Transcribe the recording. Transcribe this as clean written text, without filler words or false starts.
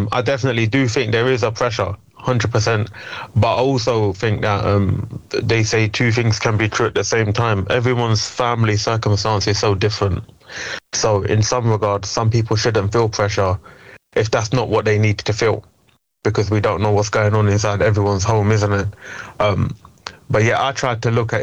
I definitely do think there is a pressure, 100%. But I also think that they say two things can be true at the same time. Everyone's family circumstance is so different. So in some regards, some people shouldn't feel pressure if that's not what they need to feel, because we don't know what's going on inside everyone's home, isn't it? Um, but yeah, I tried to look at